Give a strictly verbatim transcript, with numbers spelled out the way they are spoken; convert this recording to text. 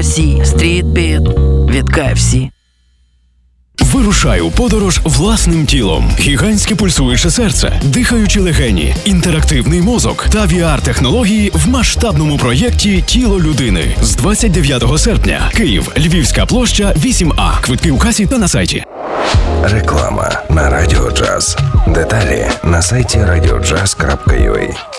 Росії. Стрітбіт від кей еф сі. Вирушай у подорож власним тілом. Гігантське пульсуюче серце, дихаючі легені, інтерактивний мозок та ві ар-технології в масштабному проєкті «Тіло людини» з двадцять дев'ятого серпня. Київ, Львівська площа, вісім А. Квитки у касі та на сайті. Реклама на Радіо Джаз. Деталі на сайті радіоджаз крапка ю а.